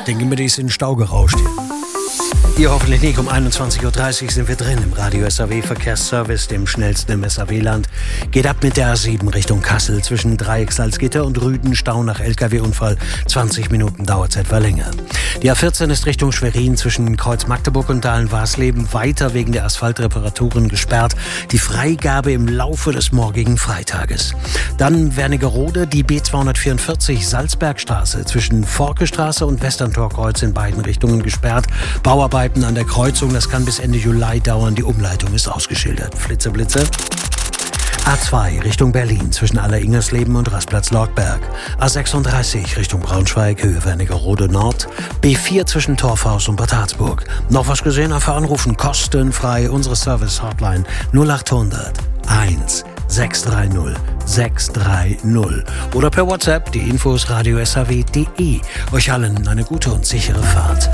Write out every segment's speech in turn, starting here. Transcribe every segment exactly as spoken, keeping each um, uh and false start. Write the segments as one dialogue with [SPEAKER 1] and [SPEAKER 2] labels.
[SPEAKER 1] denke mir, die ist in den Stau gerauscht. Hier hoffentlich nicht. Um einundzwanzig Uhr dreißig sind wir drin im Radio S A W Verkehrsservice, dem schnellsten im S A W-Land. Geht ab mit der A sieben Richtung Kassel zwischen Dreieck Salzgitter und Rüden. Stau nach L K W-Unfall. zwanzig Minuten dauert es etwa länger. Die A vierzehn ist Richtung Schwerin zwischen Kreuz Magdeburg und Dahlen-Warsleben weiter wegen der Asphaltreparaturen gesperrt. Die Freigabe im Laufe des morgigen Freitages. Dann Wernigerode, die B zweihundertvierundvierzig Salzbergstraße zwischen Forkestraße und Westerntorkreuz in beiden Richtungen gesperrt. Bauarbeiten an der Kreuzung, das kann bis Ende Juli dauern. Die Umleitung ist ausgeschildert. Flitze, Blitze. A zwei Richtung Berlin zwischen Aller-Ingersleben und Rastplatz-Lorgberg. A sechsunddreißig Richtung Braunschweig, Höhe Wernigerode Nord. B vier zwischen Torfhaus und Bad Harzburg. Noch was gesehen? Einfach anrufen, kostenfrei. Unsere Service-Hotline null achthundert eins sechs drei null sechs drei null. Oder per WhatsApp die Infos radio s a w punkt d e. Euch allen eine gute und sichere Fahrt.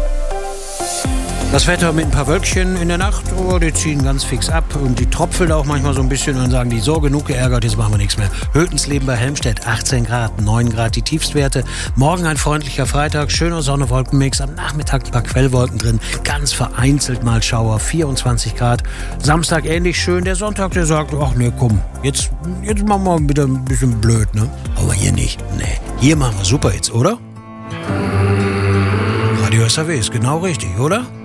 [SPEAKER 1] Das Wetter mit ein paar Wölkchen in der Nacht, oh, die ziehen ganz fix ab und die tropfeln auch manchmal so ein bisschen und sagen die, so genug geärgert, jetzt machen wir nichts mehr. Hötensleben bei Helmstedt, achtzehn Grad, neun Grad die Tiefstwerte. Morgen ein freundlicher Freitag, schöner Sonne-Wolkenmix, am Nachmittag ein paar Quellwolken drin, ganz vereinzelt mal Schauer, vierundzwanzig Grad. Samstag ähnlich schön, der Sonntag, der sagt, ach nee, komm, jetzt, jetzt machen wir wieder ein bisschen blöd, ne? Aber hier nicht, nee, hier machen wir super jetzt, oder? Radio S A W ist genau richtig, oder?